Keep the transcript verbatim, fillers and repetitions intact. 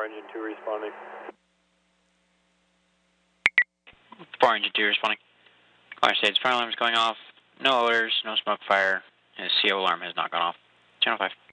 four engine two responding. four engine two responding. Fire states, fire alarm is going off. No odors, no smoke fire. His C O alarm has not gone off. Channel five.